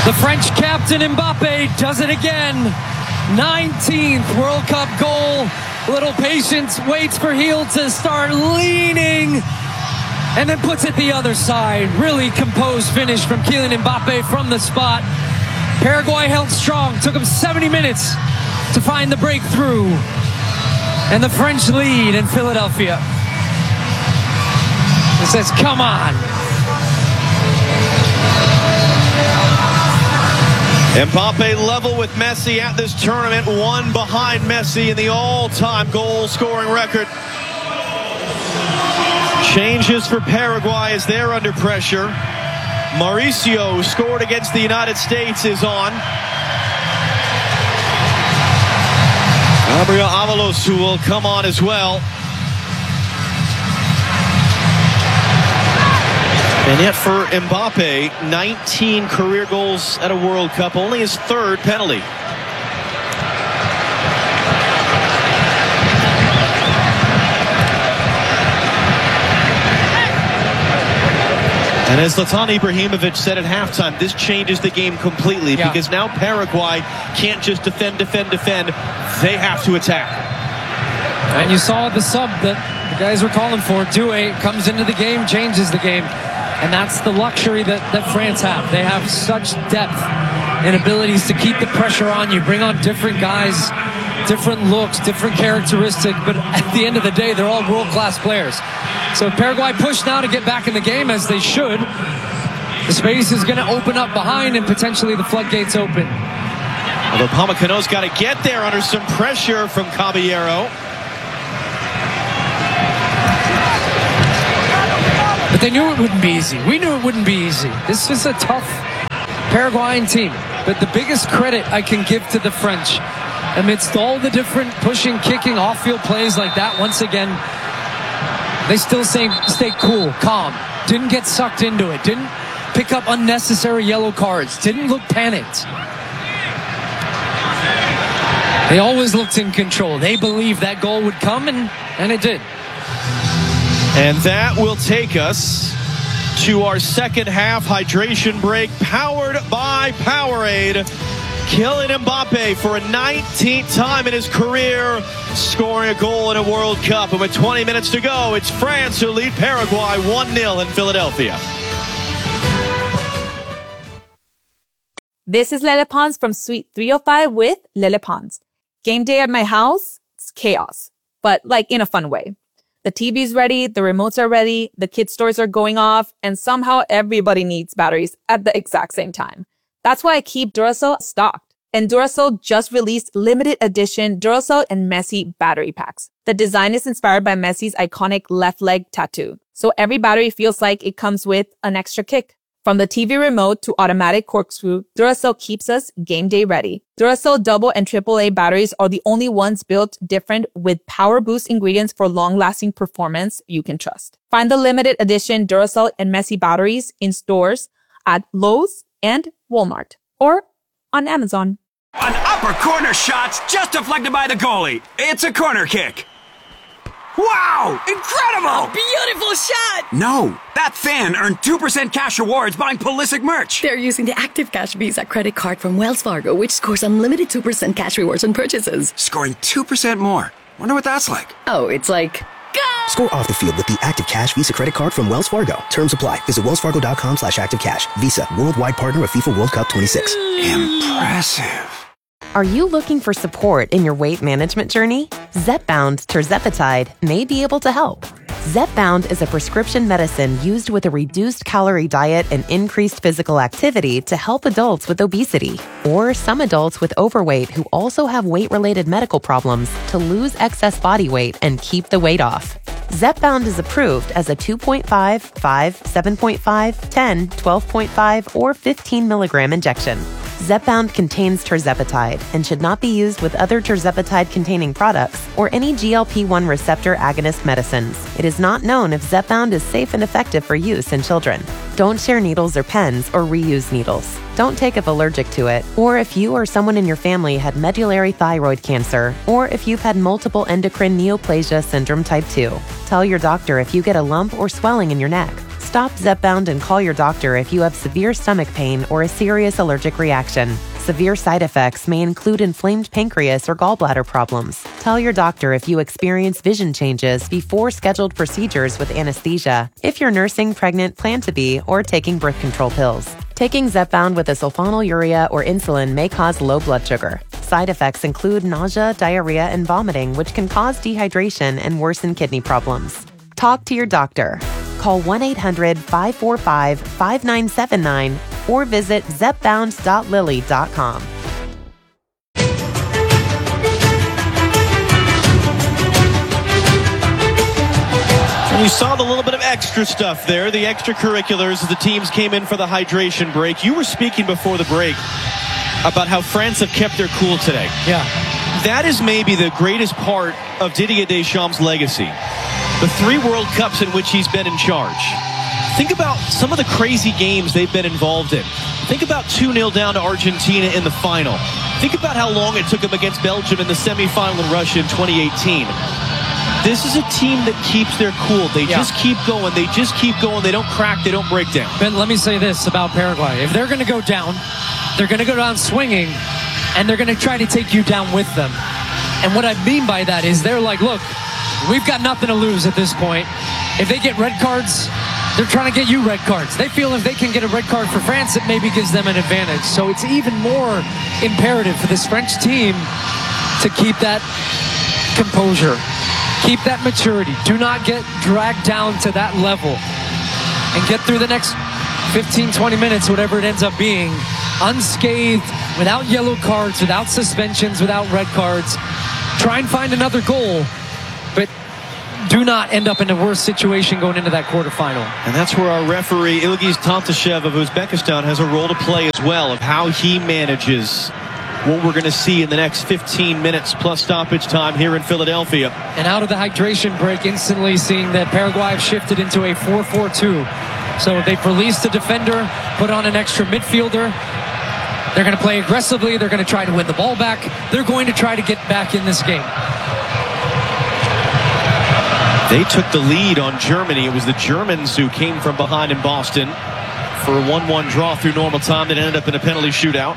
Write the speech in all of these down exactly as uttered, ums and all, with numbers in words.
The French captain Mbappe does it again. nineteenth World Cup goal. Little patience, waits for Heel to start leaning, and then puts it the other side. Really composed finish from Kylian Mbappe from the spot. Paraguay held strong. Took them seventy minutes to find the breakthrough. And the French lead in Philadelphia. It says, come on. Mbappe level with Messi at this tournament, one behind Messi in the all-time goal-scoring record. Changes for Paraguay as they're under pressure. Mauricio, who scored against the United States, is on. Gabriel Avalos, who will come on as well. And yet for Mbappe, nineteen career goals at a World Cup, only his third penalty. And as Zlatan Ibrahimovic said at halftime, this changes the game completely, yeah. because now Paraguay can't just defend, defend, defend. They have to attack. And you saw the sub that the guys were calling for. Doué comes into the game, changes the game. And that's the luxury that, that France have. They have such depth and abilities to keep the pressure on you, bring on different guys, different looks, different characteristics, but at the end of the day, they're all world-class players. So if Paraguay push now to get back in the game, as they should, the space is going to open up behind and potentially the floodgates open. Although Pamecano's got to get there under some pressure from Caballero. But they knew it wouldn't be easy. We knew it wouldn't be easy. This is a tough Paraguayan team. But the biggest credit I can give to the French, amidst all the different pushing, kicking, off-field plays like that, once again, they still say, stay cool, calm. Didn't get sucked into it. Didn't pick up unnecessary yellow cards. Didn't look panicked. They always looked in control. They believed that goal would come, and, and it did. And that will take us to our second half hydration break, powered by Powerade. Kylian Mbappe for a nineteenth time in his career, scoring a goal in a World Cup. And with twenty minutes to go, it's France who lead Paraguay one nil in Philadelphia. This is Lele Pons from Suite three oh five with Lele Pons. Game day at my house, it's chaos, but like in a fun way. The T V's ready, the remotes are ready, the kids' toys are going off, and somehow everybody needs batteries at the exact same time. That's why I keep Duracell stocked. And Duracell just released limited edition Duracell and Messi battery packs. The design is inspired by Messi's iconic left leg tattoo. So every battery feels like it comes with an extra kick. From the T V remote to automatic corkscrew, Duracell keeps us game day ready. Duracell double and triple A batteries are the only ones built different with power boost ingredients for long-lasting performance you can trust. Find the limited edition Duracell and Messi batteries in stores at Lowe's and Walmart or on Amazon. An upper corner shot's just deflected by the goalie. It's a corner kick. Wow! Incredible! Beautiful shot! No, that fan earned two percent cash rewards buying Pulisic merch. They're using the Active Cash Visa credit card from Wells Fargo, which scores unlimited two percent cash rewards on purchases. Scoring two percent more. Wonder what that's like. Oh, it's like... Go! Score off the field with the Active Cash Visa credit card from Wells Fargo. Terms apply. Visit wellsfargo.com slash active cash. Visa, worldwide partner of FIFA World Cup twenty-six. Impressive. Are you looking for support in your weight management journey? Zepbound tirzepatide may be able to help. Zepbound is a prescription medicine used with a reduced calorie diet and increased physical activity to help adults with obesity or some adults with overweight who also have weight-related medical problems to lose excess body weight and keep the weight off. Zepbound is approved as a two point five, five, seven point five, ten, twelve point five, or fifteen milligram injection. Zepbound contains tirzepatide and should not be used with other tirzepatide-containing products or any G L P one receptor agonist medicines. It is not known if Zepbound is safe and effective for use in children. Don't share needles or pens or reuse needles. Don't take if allergic to it, or if you or someone in your family had medullary thyroid cancer, or if you've had multiple endocrine neoplasia syndrome type two. Tell your doctor if you get a lump or swelling in your neck. Stop Zepbound and call your doctor if you have severe stomach pain or a serious allergic reaction. Severe side effects may include inflamed pancreas or gallbladder problems. Tell your doctor if you experience vision changes before scheduled procedures with anesthesia, if you're nursing, pregnant, plan to be, or taking birth control pills. Taking Zepbound with a sulfonylurea or insulin may cause low blood sugar. Side effects include nausea, diarrhea, and vomiting, which can cause dehydration and worsen kidney problems. Talk to your doctor. Call one eight hundred, five four five, five nine seven nine or visit zepbound dot lilly dot com. And you saw the little bit of extra stuff there, the extracurriculars as the teams came in for the hydration break. You were speaking before the break about how France have kept their cool today. Yeah. That is maybe the greatest part of Didier Deschamps' legacy. The three World Cups in which he's been in charge. Think about some of the crazy games they've been involved in. Think about two nil down to Argentina in the final. Think about how long it took them against Belgium in the semifinal in Russia in twenty eighteen. This is a team that keeps their cool. They yeah. just keep going. They just keep going. They don't crack. They don't break down. Ben, let me say this about Paraguay. If they're going to go down, they're going to go down swinging, and they're going to try to take you down with them. And what I mean by that is they're like, look, we've got nothing to lose at this point. If they get red cards, they're trying to get you red cards. They feel if they can get a red card for France, it maybe gives them an advantage. So it's even more imperative for this French team to keep that composure, keep that maturity. Do not get dragged down to that level and get through the next fifteen, twenty minutes, whatever it ends up being, unscathed, without yellow cards, without suspensions, without red cards. Try and find another goal, but do not end up in a worse situation going into that quarterfinal. And that's where our referee, Ilgiz Tantashev of Uzbekistan, has a role to play as well, of how he manages what we're going to see in the next fifteen minutes plus stoppage time here in Philadelphia. And out of the hydration break, instantly seeing that Paraguay have shifted into a four four two. So they've released a defender, put on an extra midfielder. They're going to play aggressively. They're going to try to win the ball back. They're going to try to get back in this game. They took the lead on Germany. It was the Germans who came from behind in Boston for a one one draw through normal time that ended up in a penalty shootout.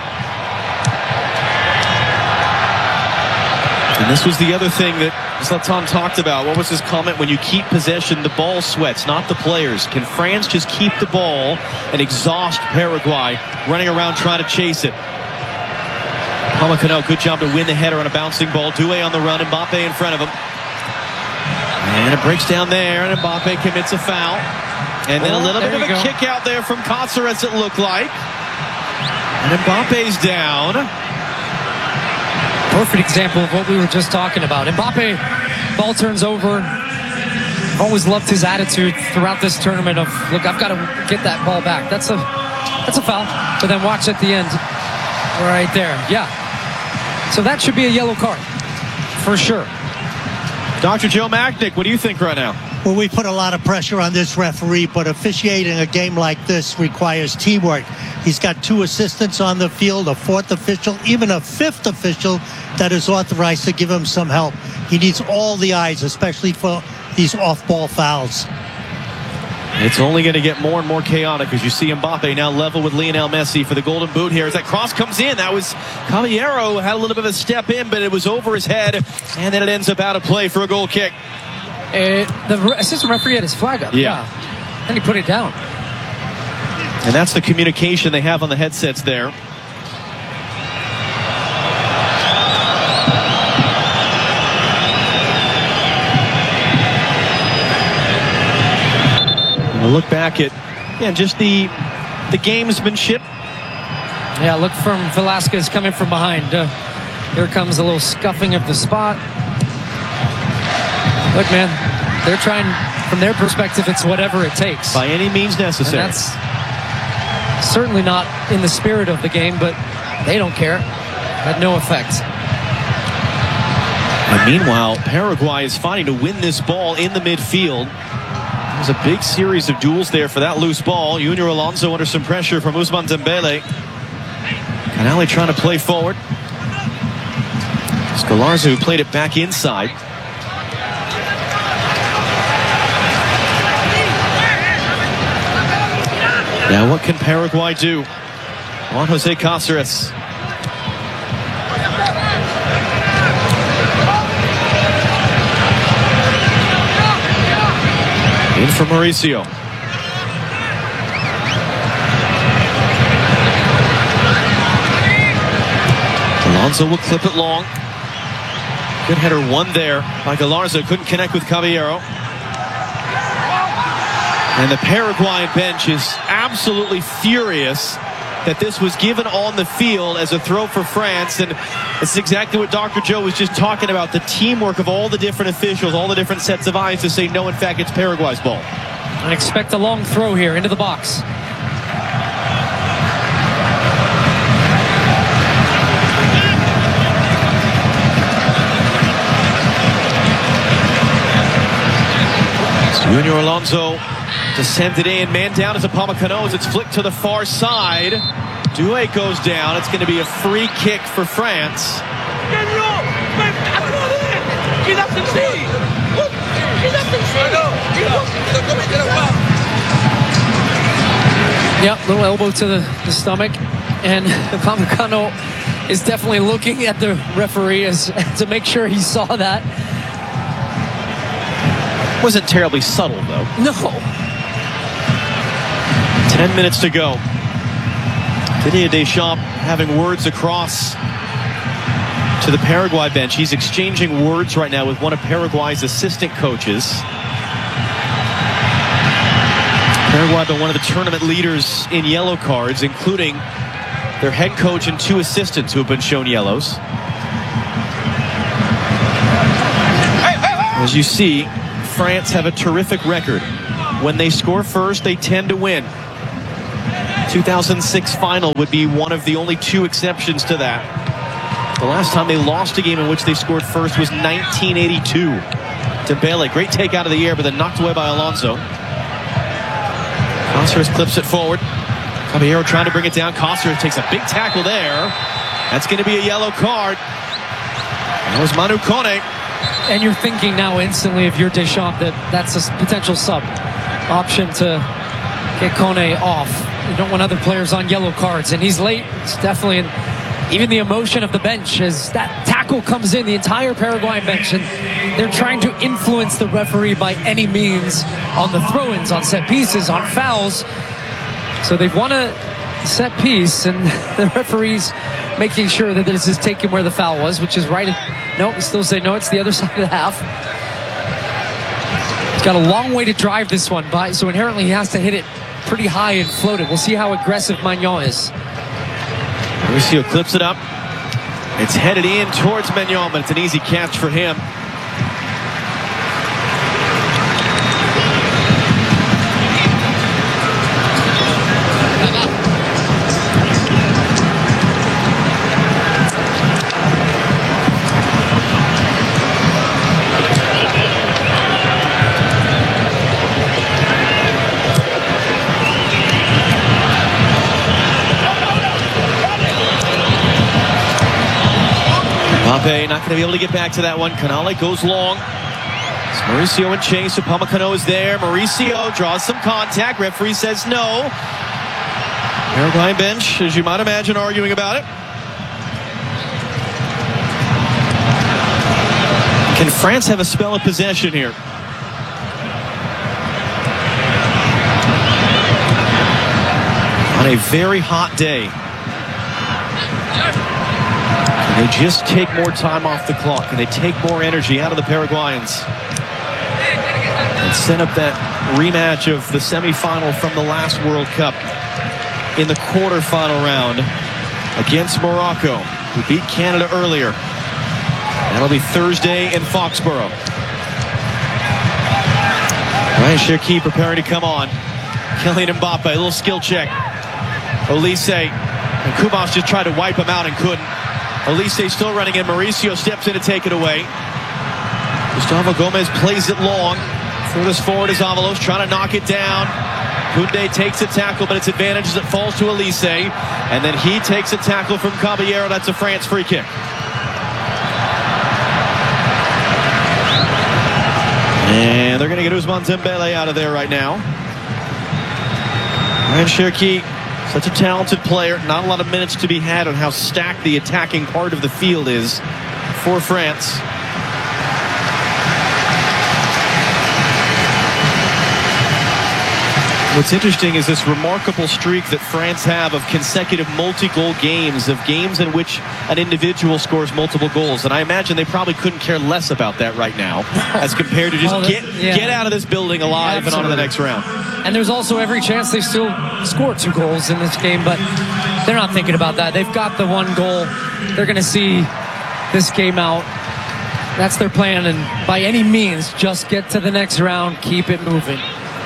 And this was the other thing that Zlatan talked about. What was his comment? When you keep possession, the ball sweats, not the players. Can France just keep the ball and exhaust Paraguay running around trying to chase it? Pamecano, good job to win the header on a bouncing ball. Doué on the run, Mbappe in front of him. And it breaks down there, and Mbappe commits a foul. And then oh, a little bit of a go. kick out there from Cáceres, it looked like. And Mbappe's down. Perfect example of what we were just talking about. Mbappe, ball turns over. I've always loved his attitude throughout this tournament of, look, I've got to get that ball back. That's a that's a foul. But then watch at the end. Right there. Yeah. So that should be a yellow card. For sure. Doctor Joe Machnik, what do you think right now? Well, we put a lot of pressure on this referee, but officiating a game like this requires teamwork. He's got two assistants on the field, a fourth official, even a fifth official that is authorized to give him some help. He needs all the eyes, especially for these off-ball fouls. It's only going to get more and more chaotic as you see Mbappe now level with Lionel Messi for the golden boot here. As that cross comes in, that was Caballero, had a little bit of a step in, but it was over his head, and then it ends up out of play for a goal kick. Uh, the assistant referee had his flag up. Yeah. yeah. And he put it down. And that's the communication they have on the headsets there. And look back at yeah, just the the gamesmanship. Yeah, look from Velasquez coming from behind. Uh, here comes a little scuffing of the spot. Look, man, they're trying, from their perspective, it's whatever it takes. By any means necessary. And that's certainly not in the spirit of the game, but they don't care. Had no effect. And meanwhile, Paraguay is fighting to win this ball in the midfield. There's a big series of duels there for that loose ball. Junior Alonso under some pressure from Ousmane Dembele. Canale trying to play forward. Scolarza, who played it back inside. Now what can Paraguay do? Juan Jose Cáceres. In for Mauricio. Alonso will clip it long. Good header one there by Galarza. Couldn't connect with Caballero. And the Paraguayan bench is absolutely furious that this was given on the field as a throw for France. And it's exactly what Doctor Joe was just talking about, the teamwork of all the different officials, all the different sets of eyes to say, no, in fact, it's Paraguay's ball. I expect a long throw here into the box. Junior Alonso descended in, man down as Upamecano as it's flicked to the far side. Doué goes down. It's going to be a free kick for France. Yep, little elbow to the, the stomach. And Upamecano is definitely looking at the referee as, to make sure he saw that. Wasn't terribly subtle, though. No. Ten minutes to go. Didier Deschamps having words across to the Paraguay bench. He's exchanging words right now with one of Paraguay's assistant coaches. Paraguay been one of the tournament leaders in yellow cards, including their head coach and two assistants who have been shown yellows. As you see, France have a terrific record. When they score first, they tend to win. two thousand six final would be one of the only two exceptions to that. The last time they lost a game in which they scored first was nineteen eighty-two. Dembele, great take out of the air, but then knocked away by Alonso. Cáceres clips it forward. Caballero trying to bring it down. Cáceres takes a big tackle there. That's going to be a yellow card. That was Manu Kone. And you're thinking now instantly if you're Deschamps that that's a potential sub option to get Kone off. You don't want other players on yellow cards, and he's late. It's definitely an, even the emotion of the bench as that tackle comes in, the entire Paraguayan bench, and they're trying to influence the referee by any means on the throw-ins, on set pieces, on fouls. So they've won a set piece, and the referee's making sure that this is taken where the foul was, which is right. No, we still say no, it's the other side of the half. He's got a long way to drive this one by, so inherently he has to hit it pretty high and float it. We'll see how aggressive Maignan is. Mauricio clips it up. It's headed in towards Maignan, but it's an easy catch for him. Mbappe not going to be able to get back to that one. Canale goes long. It's Mauricio in chase. Upamecano is there. Mauricio draws some contact. Referee says no. Paraguayan bench, as you might imagine, arguing about it. Can France have a spell of possession here? On a very hot day. They just take more time off the clock, and they take more energy out of the Paraguayans. And set up that rematch of the semifinal from the last World Cup in the quarterfinal round against Morocco, who beat Canada earlier. That'll be Thursday in Foxborough. Ryan Cherki preparing to come on. Kylian Mbappe, a little skill check. Olise, and Kubas just tried to wipe him out and couldn't. Olise still running in. Mauricio steps in to take it away. Gustavo Gomez plays it long. Furthest forward is Avalos trying to knock it down. Koundé takes a tackle, but it's advantage as it falls to Olise. And then he takes a tackle from Caballero. That's a France free kick. And they're going to get Ousmane Dembele out of there right now. Ryan Cherki, such a talented player. Not a lot of minutes to be had on how stacked the attacking part of the field is for France. What's interesting is this remarkable streak that France have of consecutive multi-goal games, of games in which an individual scores multiple goals. And I imagine they probably couldn't care less about that right now as compared to just Well, get, yeah. get out of this building alive and on to the next round. And there's also every chance they still score two goals in this game, but they're not thinking about that. They've got the one goal. They're going to see this game out. That's their plan, and by any means, just get to the next round, keep it moving.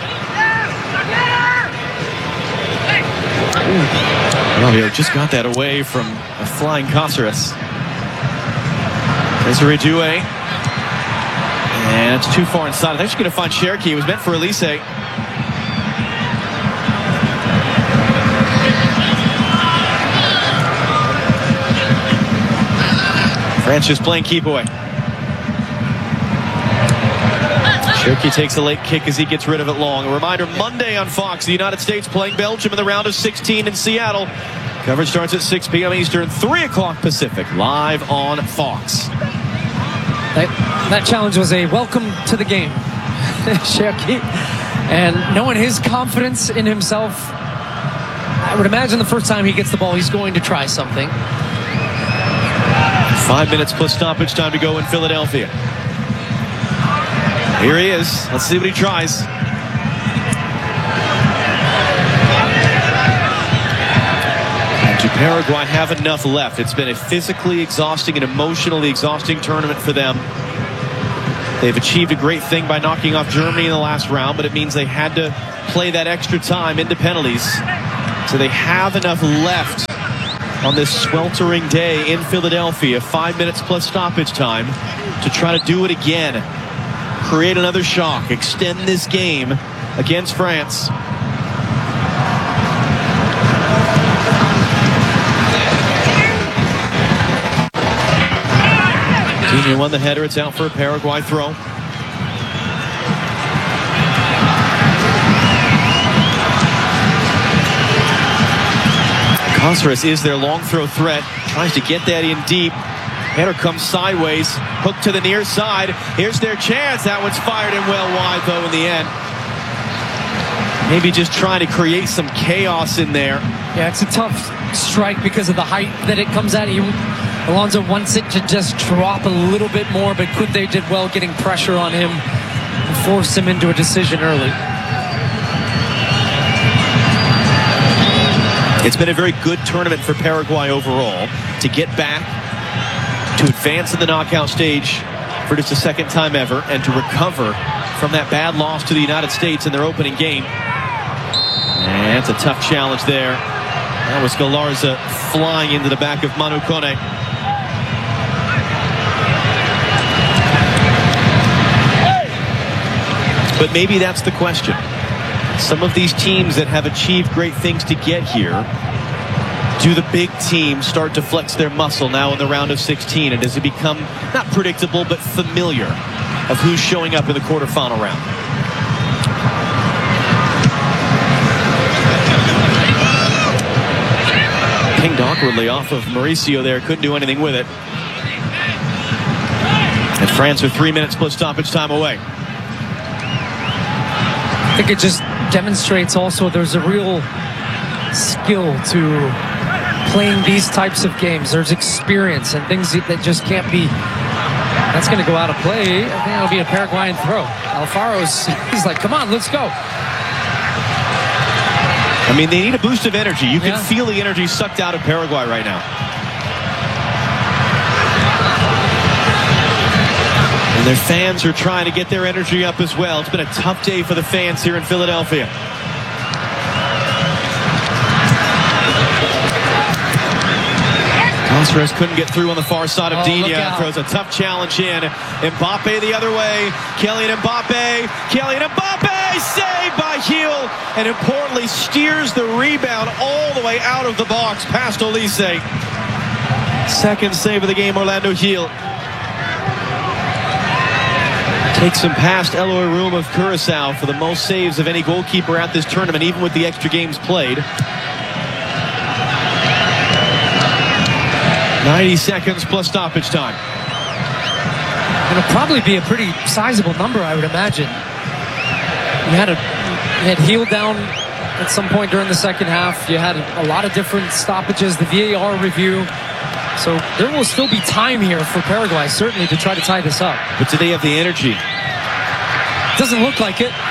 Rabiot just got that away from a flying Caceres. Desiree Doué. And it's too far inside. I think she's going to find Cherki. It was meant for Elise. France just playing keep away. Cherki takes a late kick as he gets rid of it long. A reminder, Monday on Fox, the United States playing Belgium in the round of sixteen in Seattle. Coverage starts at six p m Eastern, three o'clock Pacific, live on Fox. That, that challenge was a welcome to the game. Cherki. And knowing his confidence in himself, I would imagine the first time he gets the ball, he's going to try something. Five minutes plus stoppage time to go in Philadelphia. Here he is. Let's see what he tries. And do Paraguay have enough left? It's been a physically exhausting and emotionally exhausting tournament for them. They've achieved a great thing by knocking off Germany in the last round, but it means they had to play that extra time into penalties. So they have enough left on this sweltering day in Philadelphia. Five minutes plus stoppage time to try to do it again. Create another shock, extend this game against France. Coutinho won the header. It's out for a Paraguay throw. Caceres is their long throw threat. Tries to get that in deep. Header comes sideways, hooked to the near side. Here's their chance. That one's fired in well wide, though, in the end. Maybe just trying to create some chaos in there. Yeah, it's a tough strike because of the height that it comes at. He, Alonso wants it to just drop a little bit more, but Kunde did well getting pressure on him and forced him into a decision early. It's been a very good tournament for Paraguay overall to get back, to advance in the knockout stage for just the second time ever, and to recover from that bad loss to the United States in their opening game. And it's a tough challenge there. That was Galarza flying into the back of Manu Kone. But maybe that's the question. Some of these teams that have achieved great things to get here, do the big teams start to flex their muscle now in the round of sixteen? And does it become not predictable but familiar of who's showing up in the quarterfinal round? Pinged awkwardly off of Mauricio there. Couldn't do anything with it. And France are three minutes plus stoppage time away. I think it just demonstrates also there's a real skill to playing these types of games. There's experience and things that just can't be. That's going to go out of play. I think that'll be a Paraguayan throw. Alfaro's, he's like, come on, let's go. I mean, they need a boost of energy. You can Yeah. feel the energy sucked out of Paraguay right now. And their fans are trying to get their energy up as well. It's been a tough day for the fans here in Philadelphia. Caceres couldn't get through on the far side of Oh, look Digne. out. Throws a tough challenge in. Mbappe the other way. Kylian Mbappe. Kylian Mbappe saved by Gil. And importantly, steers the rebound all the way out of the box past Olise. Second save of the game, Orlando Gil. Takes him past Eloy Room of Curacao for the most saves of any goalkeeper at this tournament, even with the extra games played. ninety seconds plus stoppage time. It'll probably be a pretty sizable number, I would imagine. You had a you had healed down at some point during the second half. You had a, a lot of different stoppages, the V A R review. So there will still be time here for Paraguay, certainly, to try to tie this up. But do they have the energy? Doesn't look like it.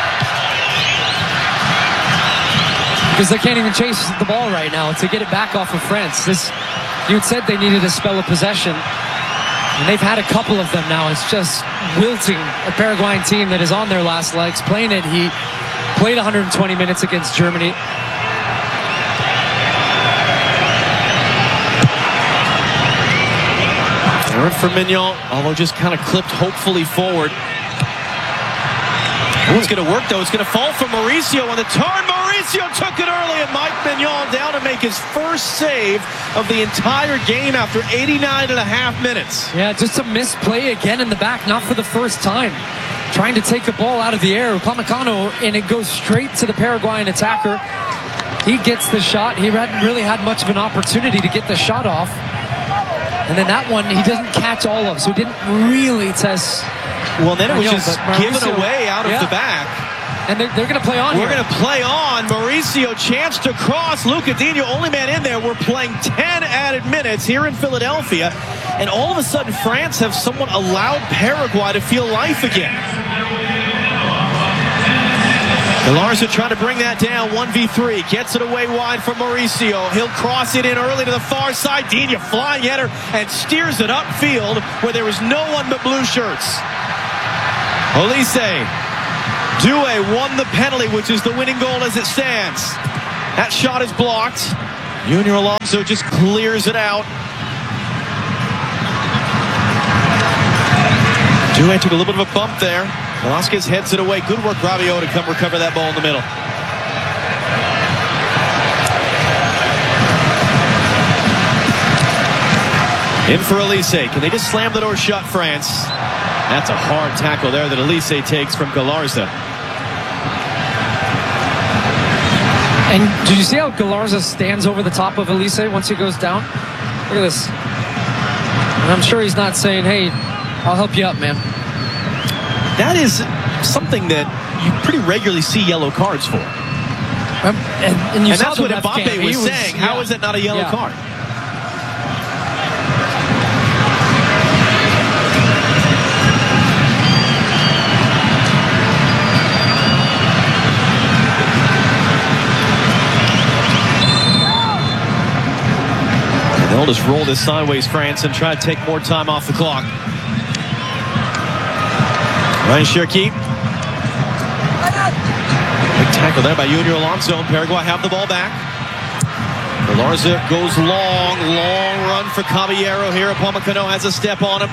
Because they can't even chase the ball right now to get it back off of France. This, you had said they needed a spell of possession. And they've had a couple of them now. It's just wilting a Paraguayan team that is on their last legs, playing at heat, played one hundred twenty minutes against Germany. Aaron for Mignon, although just kind of clipped hopefully forward. Oh, it's going to work, though. It's going to fall for Mauricio on the turn. Mauricio took it early, and Mike Mignon down to make his first save of the entire game after eighty-nine and a half minutes. Yeah, just a misplay again in the back, not for the first time. Trying to take the ball out of the air, Upamecano, and it goes straight to the Paraguayan attacker. He gets the shot. He hadn't really had much of an opportunity to get the shot off. And then that one, he doesn't catch all of, so he didn't really test. Well, then it was just Mauricio, given away out of yeah. the back. And they're, they're going to play on We're here. going to play on. Mauricio, chance to cross. Luca Dino, only man in there. We're playing ten added minutes here in Philadelphia. And all of a sudden, France have somewhat allowed Paraguay to feel life again. Galarza trying to bring that down, one v three. Gets it away wide from Mauricio. He'll cross it in early to the far side. Dino, flying header, and steers it upfield where there was no one but blue shirts. Olise. Doué won the penalty, which is the winning goal as it stands. That shot is blocked. Junior Alonso just clears it out. Doué took a little bit of a bump there. Velasquez heads it away. Good work, Rabiot, to come recover that ball in the middle. In for Elise. Can they just slam the door shut, France? That's a hard tackle there that Elise takes from Galarza. And did you see how Galarza stands over the top of Elise once he goes down? Look at this. And I'm sure he's not saying, hey, I'll help you up, man. That is something that you pretty regularly see yellow cards for. Um, and, and, you and saw that's the what ref Mbappe cam. was, was saying. Yeah. How is that not a yellow yeah. card? They'll just roll this sideways, France, and try to take more time off the clock. Ryan Cherki. Big tackle there by Junior Alonso, and Paraguay have the ball back. Galarza goes long, long run for Caballero here. Upamecano has a step on him.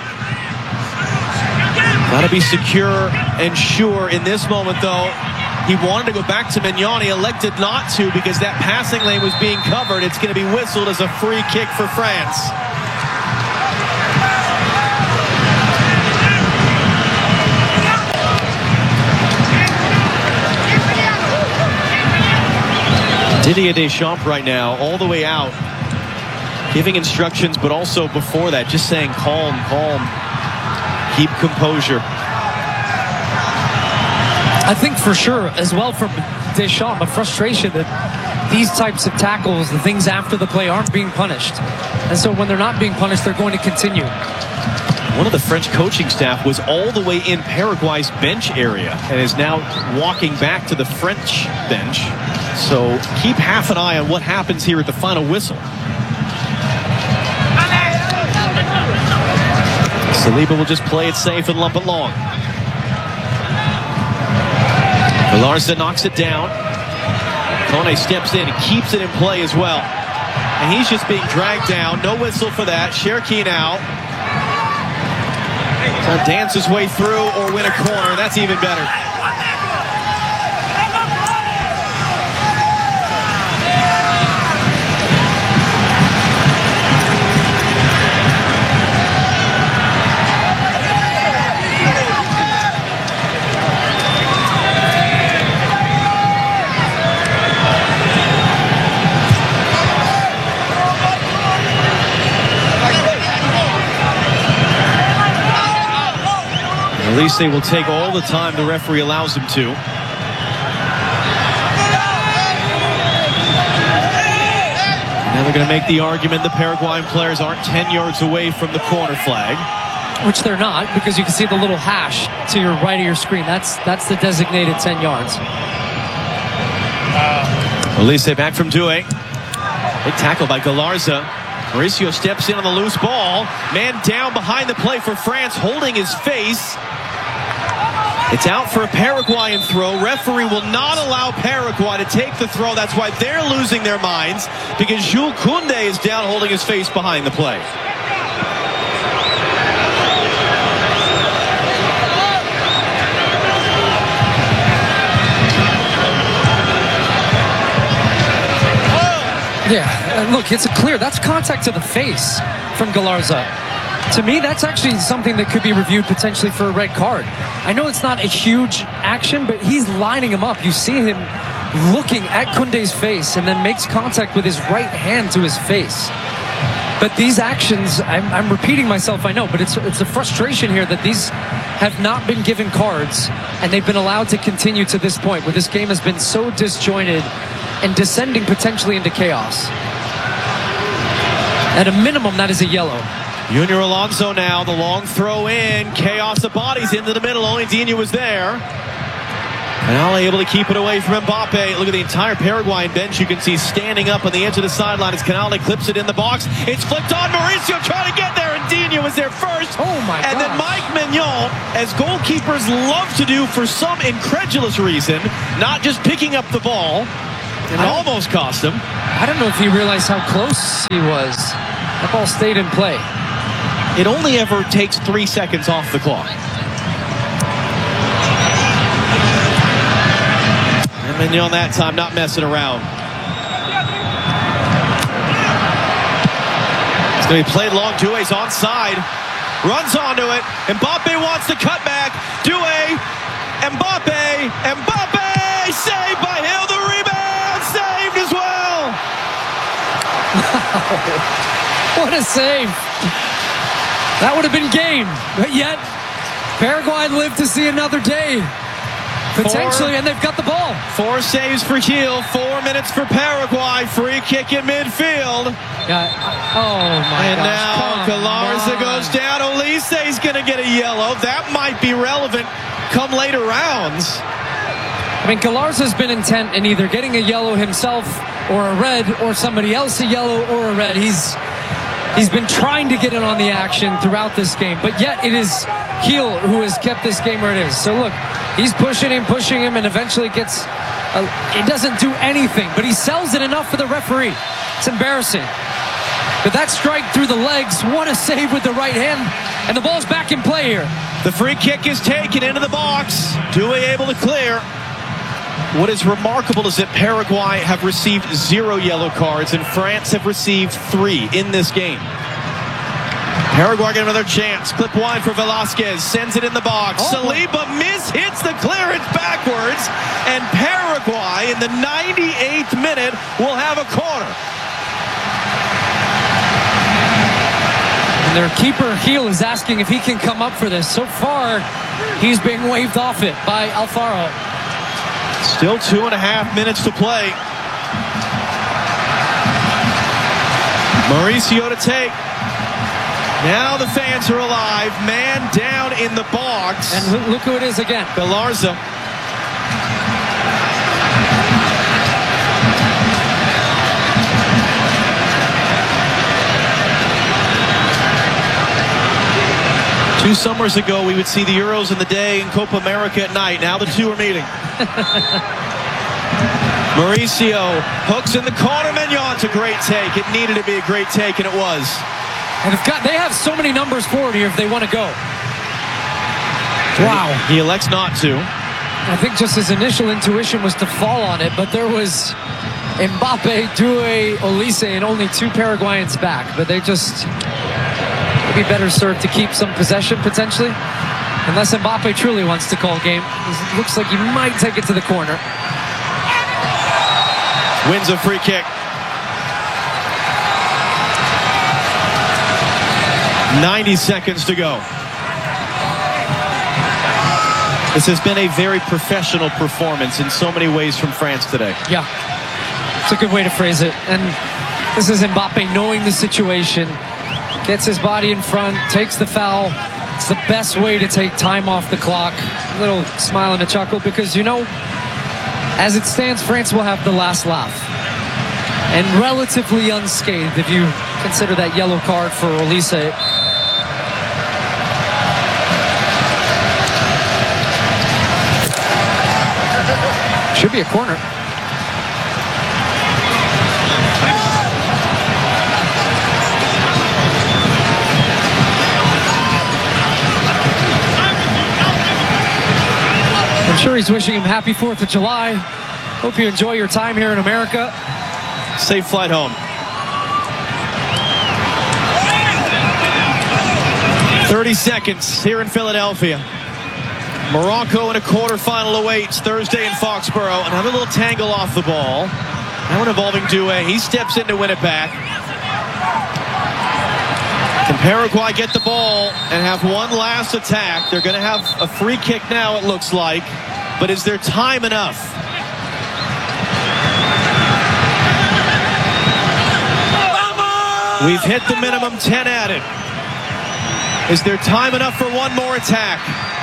Got to be secure and sure in this moment, though. He wanted to go back to Mignon. He elected not to because that passing lane was being covered. It's going to be whistled as a free kick for France. Didier Deschamps right now, all the way out, giving instructions, but also before that, just saying calm, calm, keep composure. I think for sure, as well from Deschamps, a frustration that these types of tackles, the things after the play, aren't being punished. And so when they're not being punished, they're going to continue. One of the French coaching staff was all the way in Paraguay's bench area and is now walking back to the French bench. So keep half an eye on what happens here at the final whistle. Saliba will just play it safe and lump it long. Galarza knocks it down. Kone steps in and keeps it in play as well. And he's just being dragged down. No whistle for that. Cherki now. He'll dance his way through or win a corner. That's even better. Elise will take all the time the referee allows him to. Now they're going to make the argument the Paraguayan players aren't ten yards away from the corner flag. Which they're not, because you can see the little hash to your right of your screen. That's that's the designated ten yards. Elise back from Douay. Big tackle by Galarza. Mauricio steps in on the loose ball. Man down behind the play for France, holding his face. It's out for a Paraguayan throw. Referee will not allow Paraguay to take the throw. That's why they're losing their minds, because Jules Koundé is down holding his face behind the play. Yeah, and look, it's a clear. That's contact to the face from Galarza. To me, that's actually something that could be reviewed potentially for a red card. I know it's not a huge action, but he's lining him up. You see him looking at Koundé's face and then makes contact with his right hand to his face. But these actions, I'm, I'm repeating myself, I know, but it's, it's a frustration here that these have not been given cards and they've been allowed to continue to this point where this game has been so disjointed and descending potentially into chaos. At a minimum, that is a yellow. Junior Alonso now, the long throw in. Chaos of bodies into the middle. Only Digne was there. Canale able to keep it away from Mbappe. Look at the entire Paraguayan bench you can see standing up on the edge of the sideline as Canale clips it in the box. It's flipped on. Mauricio trying to get there, and Digne was there first. Oh my God. And then Mike Mignon, as goalkeepers love to do for some incredulous reason, not just picking up the ball, and it almost cost him. I don't know if he realized how close he was. That ball stayed in play. It only ever takes three seconds off the clock. And Mignon that time not messing around. It's going to be played long. Douay's onside. Runs onto it. Mbappe wants the cutback. Douay. Mbappe. Mbappe. Saved by Hill. The rebound. Saved as well. What a save. That would have been game, but yet Paraguay lived to see another day. Potentially, four, and they've got the ball. Four saves for Gil, four minutes for Paraguay. Free kick in midfield. Yeah. Oh, my And gosh. now Galarza goes down. Olise's going to get a yellow. That might be relevant come later rounds. I mean, Galarza's been intent in either getting a yellow himself or a red, or somebody else a yellow or a red. He's... He's been trying to get in on the action throughout this game, but yet it is Gil who has kept this game where it is. So look, he's pushing him, pushing him, and eventually gets, a, he doesn't do anything, but he sells it enough for the referee. It's embarrassing. But that strike through the legs, what a save with the right hand, and the ball's back in play here. The free kick is taken into the box. Douay able to clear. What is remarkable is that Paraguay have received zero yellow cards and France have received three in this game. Paraguay get another chance. Clip wide for Velasquez. Sends it in the box. Oh. Saliba mishits the clearance backwards. And Paraguay in the ninety-eighth minute will have a corner. And their keeper, Gil, is asking if he can come up for this. So far, he's being waved off it by Alfaro. Still two and a half minutes to play. Mauricio to take. Now the fans are alive. Man down in the box. And look who it is again. Galarza. Two summers ago, we would see the Euros in the day and Copa America at night. Now the two are meeting. Mauricio hooks in the corner. Mignon, it's a great take. It needed to be a great take, and it was. And they've got, they have so many numbers forward here if they want to go. Wow. He, he elects not to. I think just his initial intuition was to fall on it, but there was Mbappe, Douay, Olise, and only two Paraguayans back. But they just be better served to keep some possession potentially, unless Mbappe truly wants to call game. It looks like he might take it to the corner. Wins a free kick. ninety seconds to go. This has been a very professional performance in so many ways from France today. Yeah, it's a good way to phrase it. And this is Mbappe knowing the situation, gets his body in front, takes the foul. It's the best way to take time off the clock. A little smile and a chuckle because, you know, as it stands, France will have the last laugh. And relatively unscathed if you consider that yellow card for Olise. Should be a corner. I'm sure he's wishing him happy fourth of July. Hope you enjoy your time here in America. Safe flight home. thirty seconds here in Philadelphia. Morocco in a quarterfinal awaits Thursday in Foxborough. Another little tangle off the ball. That one involving Doué. He steps in to win it back. Can Paraguay get the ball and have one last attack? They're going to have a free kick now, it looks like. But is there time enough? We've hit the minimum ten added. Is there time enough for one more attack?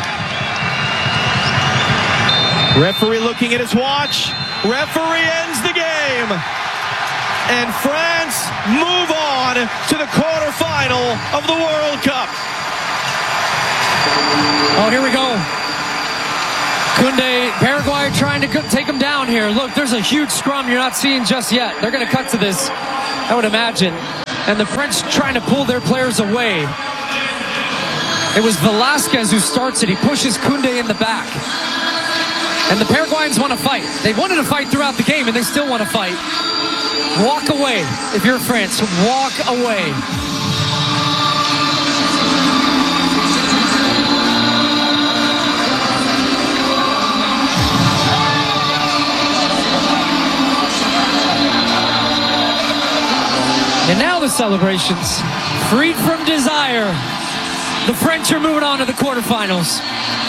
Referee looking at his watch. Referee ends the game. And France move on to the quarterfinal of the World Cup. Oh, here we go. Koundé, Paraguay trying to take him down here. Look, there's a huge scrum you're not seeing just yet. They're going to cut to this, I would imagine. And the French trying to pull their players away. It was Velasquez who starts it. He pushes Koundé in the back. And the Paraguayans want to fight. They wanted to fight throughout the game, and they still want to fight. Walk away. If you're France, walk away. And now the celebrations. Freed from desire. The French are moving on to the quarterfinals.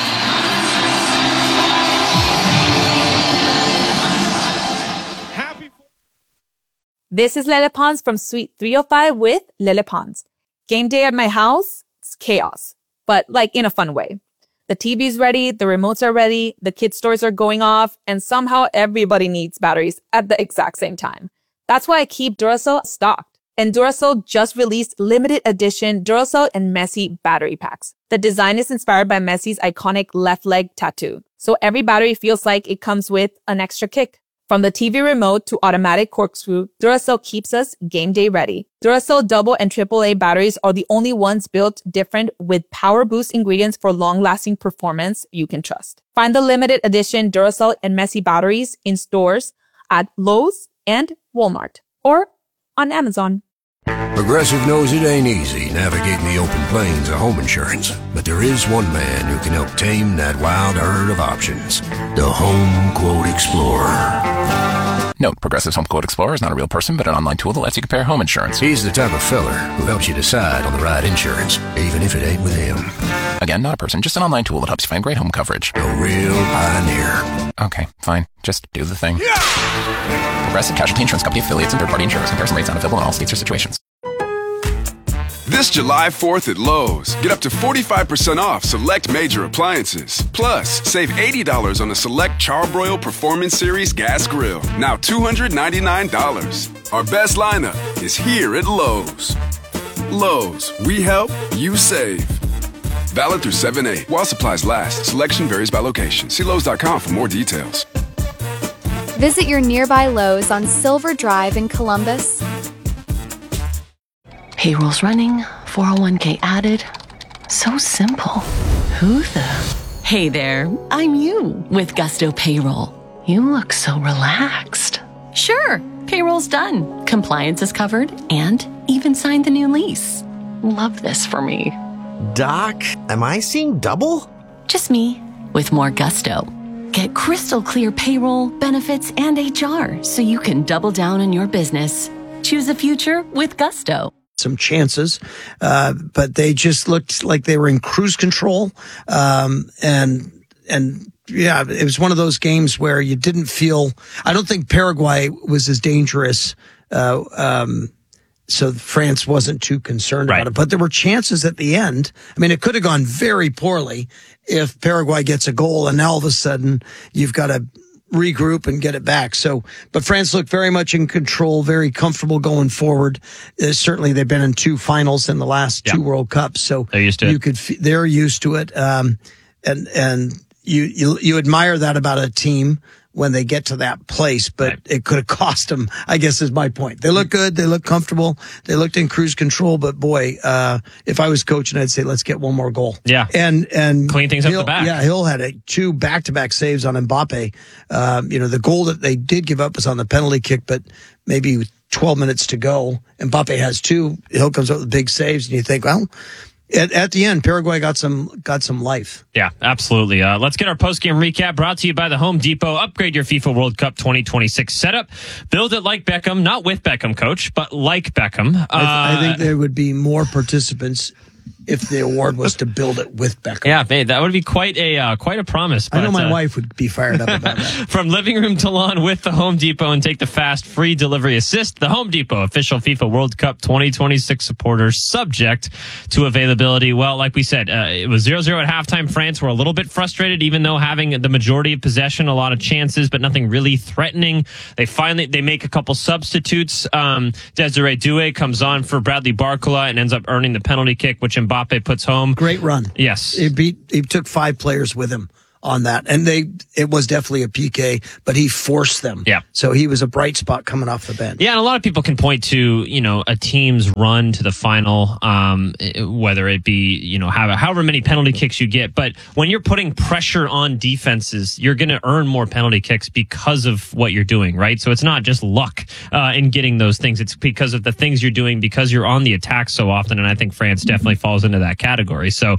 This is Lele Pons from Suite three oh five with Lele Pons. Game day at my house, it's chaos, but like in a fun way. The T V's ready, the remotes are ready, the kids' toys are going off, and somehow everybody needs batteries at the exact same time. That's why I keep Duracell stocked. And Duracell just released limited edition Duracell and Messi battery packs. The design is inspired by Messi's iconic left leg tattoo. So every battery feels like it comes with an extra kick. From the T V remote to automatic corkscrew, Duracell keeps us game day ready. Duracell double and triple A batteries are the only ones built different with power boost ingredients for long-lasting performance you can trust. Find the limited edition Duracell and Messi batteries in stores at Lowe's and Walmart or on Amazon. Progressive knows it ain't easy navigating the open plains of home insurance, but there is one man who can help tame that wild herd of options. The Home Quote Explorer. Note, Progressive's Home Quote Explorer is not a real person, but an online tool that lets you compare home insurance. He's the type of feller who helps you decide on the right insurance, even if it ain't with him. Again, not a person, just an online tool that helps you find great home coverage. A real pioneer. Okay, fine. Just do the thing. Yeah! Progressive Casualty Insurance Company affiliates and third-party insurers. Comparison rates not available in all states or situations. This July fourth at Lowe's, get up to forty-five percent off select major appliances. Plus, save eighty dollars on a select Charbroil Performance Series gas grill, now two hundred ninety-nine dollars. Our best lineup is here at Lowe's. Lowe's, we help, you save. Valid through seven eight. While supplies last, selection varies by location. See Lowe's dot com for more details. Visit your nearby Lowe's on Silver Drive in Columbus. Payroll's running, four oh one k added. So simple. Who the? Hey there, I'm you with Gusto Payroll. You look so relaxed. Sure, payroll's done. Compliance is covered and even signed the new lease. Love this for me. Doc, am I seeing double? Just me with more gusto. Get crystal clear payroll, benefits, and H R so you can double down on your business. Choose a future with Gusto. Some chances, uh, but they just looked like they were in cruise control. Um, and and yeah, it was one of those games where you didn't feel, I don't think Paraguay was as dangerous. Uh, um, so France wasn't too concerned right. about it, but there were chances at the end. I mean, it could have gone very poorly if Paraguay gets a goal and now all of a sudden you've got to regroup and get it back. So, but France looked very much in control, very comfortable going forward. Uh, certainly they've been in two finals in the last yeah. two World Cups. So they're used to you it. could, they're used to it. Um, and, and you, you, you admire that about a team when they get to that place, but right. it could have cost them, I guess is my point. They look good. They look comfortable. They looked in cruise control, but boy, uh, if I was coaching, I'd say, let's get one more goal. Yeah. And, and clean things Hill, up the back. Yeah. Hill had a, two back-to-back saves on Mbappe. Um, you know, the goal that they did give up was on the penalty kick, but maybe twelve minutes to go. Mbappe has two. Hill comes up with big saves and you think, well, At, at the end, Paraguay got some got some life. Yeah, absolutely. Uh, let's get our post-game recap brought to you by the Home Depot. Upgrade your FIFA World Cup twenty twenty-six setup. Build it like Beckham, not with Beckham, coach, but like Beckham. Uh, I, th- I think there would be more participants if the award was to build it with Beckham. Yeah, man, that would be quite a uh, quite a promise. But, I know my uh, wife would be fired up about that. From living room to lawn with the Home Depot and take the fast, free delivery assist. The Home Depot, official FIFA World Cup twenty twenty-six supporter, subject to availability. Well, like we said, uh, it was zero zero at halftime. France were a little bit frustrated, even though having the majority of possession, a lot of chances, but nothing really threatening. They finally they make a couple substitutes. Um, Desiree Doué comes on for Bradley Barcola and ends up earning the penalty kick, which Mbappe puts home. Great run. Yes. He beat, he took five players with him on that. And they, it was definitely a P K, but he forced them. Yeah. So he was a bright spot coming off the bench. Yeah. And a lot of people can point to, you know, a team's run to the final, um, whether it be, you know, however, however many penalty kicks you get. But when you're putting pressure on defenses, you're going to earn more penalty kicks because of what you're doing, right? So it's not just luck, uh, in getting those things. It's because of the things you're doing, because you're on the attack so often. And I think France definitely falls into that category. So,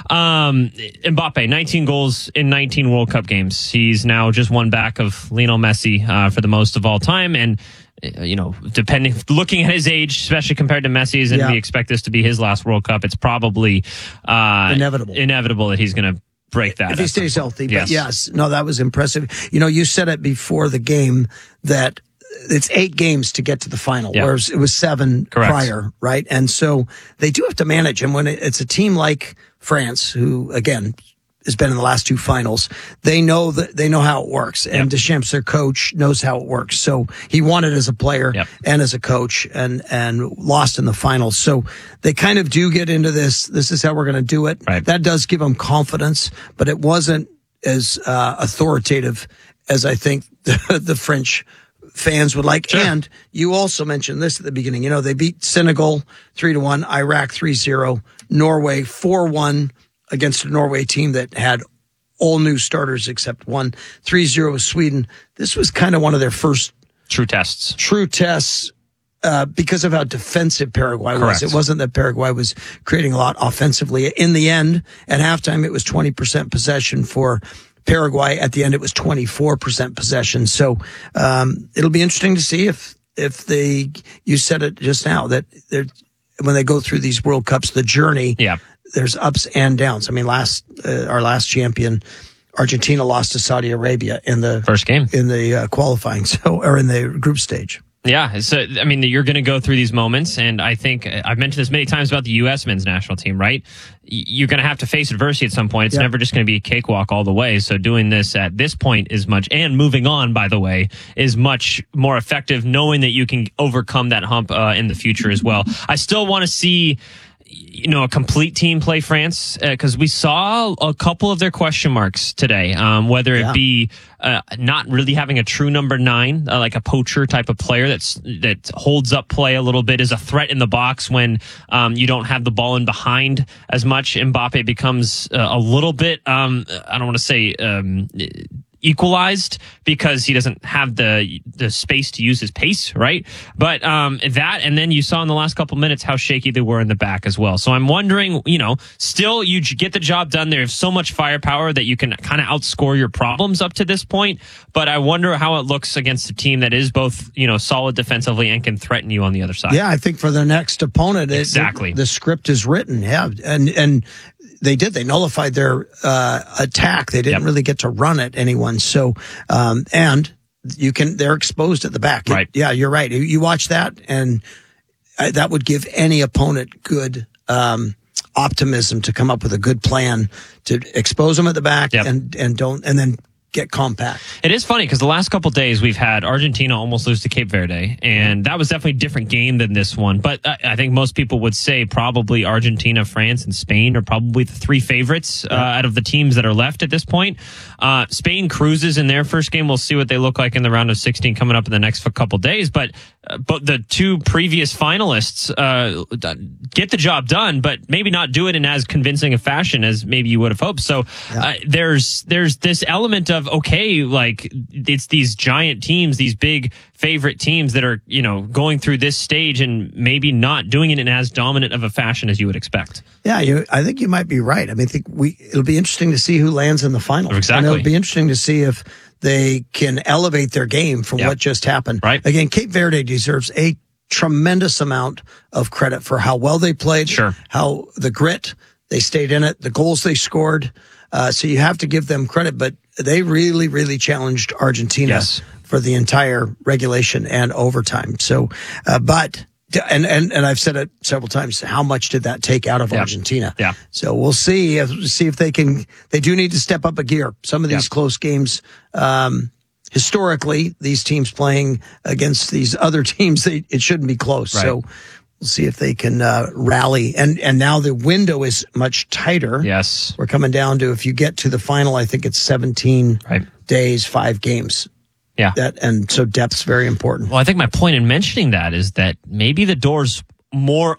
um, Mbappe, nineteen goals in nineteen World Cup games. He's now just one back of Lionel Messi uh, for the most of all time. And, uh, you know, depending, looking at his age, especially compared to Messi's, and yeah. we expect this to be his last World Cup, it's probably uh, inevitable inevitable that he's going to break that. If he stays healthy. Yes. But yes, no, that was impressive. You know, you said it before the game that it's eight games to get to the final, yeah. whereas it was seven Correct. prior, right? And so they do have to manage him when it's a team like France, who, again, has been in the last two finals. They know that they know how it works, and yep. Deschamps, their coach, knows how it works. So he won it as a player yep. and as a coach, and and lost in the finals. So they kind of do get into this. This is how we're going to do it. Right. That does give them confidence, but it wasn't as uh, authoritative as I think the, the French fans would like. Sure. And you also mentioned this at the beginning. You know, they beat Senegal three to one, Iraq three zero, Norway four one. Against a Norway team that had all new starters except one. three zero Sweden. This was kind of one of their first true tests. True tests uh, because of how defensive Paraguay Correct. was. It wasn't that Paraguay was creating a lot offensively. In the end, at halftime, it was twenty percent possession for Paraguay. At the end, it was twenty-four percent possession. So um, it'll be interesting to see if if they. You said it just now that they're when they go through these World Cups, the journey. Yeah. There's ups and downs. I mean, last uh, our last champion, Argentina, lost to Saudi Arabia in the first game in the uh, qualifying, so or in the group stage. Yeah, so I mean, you're going to go through these moments, and I think I've mentioned this many times about the U S men's national team, right? You're going to have to face adversity at some point. It's yeah. never just going to be a cakewalk all the way. So doing this at this point is much, and moving on, by the way, is much more effective, knowing that you can overcome that hump uh, in the future as well. I still want to see, you know, a complete team play France, because uh, we saw a couple of their question marks today, um, whether yeah. it be uh, not really having a true number nine, uh, like a poacher type of player that's that holds up play a little bit, is a threat in the box when um, you don't have the ball in behind as much. Mbappe becomes uh, a little bit, um, I don't want to say um, equalized, because he doesn't have the the space to use his pace, right? But um that, and then you saw in the last couple minutes how shaky they were in the back as well. So I'm wondering, you know, still you get the job done. They have so much firepower that you can kind of outscore your problems up to this point. But I wonder how it looks against a team that is both, you know, solid defensively and can threaten you on the other side. Yeah, I think for their next opponent, exactly, it, the, the script is written. Yeah, and and they did. They nullified their uh, attack. They didn't yep. really get to run at anyone. So, um, and you can, they're exposed at the back. Right. Yeah, you're right. You, you watch that, and uh, that would give any opponent good um, optimism to come up with a good plan to expose them at the back yep. and, and don't, and then get compact. It is funny because the last couple of days we've had Argentina almost lose to Cape Verde, and that was definitely a different game than this one. But I, I think most people would say probably Argentina, France, and Spain are probably the three favorites uh, out of the teams that are left at this point. Uh, Spain cruises in their first game. We'll see what they look like in the round of sixteen coming up in the next couple days. But uh, but the two previous finalists uh, get the job done, but maybe not do it in as convincing a fashion as maybe you would have hoped. So uh, there's there's this element of okay, like it's these giant teams, these big favorite teams that are, you know, going through this stage and maybe not doing it in as dominant of a fashion as you would expect. Yeah, you, I think you might be right. I mean, I think we it'll be interesting to see who lands in the final. Exactly. And it'll be interesting to see if they can elevate their game from yep. what just happened. Right. Again, Cape Verde deserves a tremendous amount of credit for how well they played, sure. how the grit, they stayed in it, the goals they scored. Uh, so you have to give them credit, but they really, really challenged Argentina yes. for the entire regulation and overtime. So, uh, but, and, and, and I've said it several times, how much did that take out of yeah. Argentina? Yeah. So we'll see if, see if they can, they do need to step up a gear. Some of these yeah. close games, um, historically, these teams playing against these other teams, they, it shouldn't be close. Right. So we'll see if they can uh, rally. And and now the window is much tighter. Yes. We're coming down to, if you get to the final, I think it's seventeen right. days, five games. Yeah. That and so depth's very important. Well, I think my point in mentioning that is that maybe the door's more